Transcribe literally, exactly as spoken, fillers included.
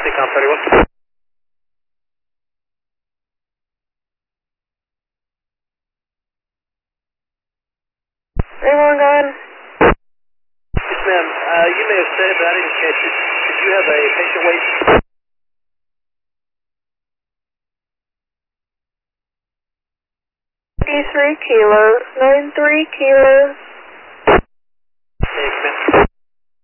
Econ thirty-one. Anyone go ahead? Yes, ma'am. Uh, you may have said it, but I didn't catch it. Did you have a patient waiting? D three kilos, nine three kilos. Yes, ma'am.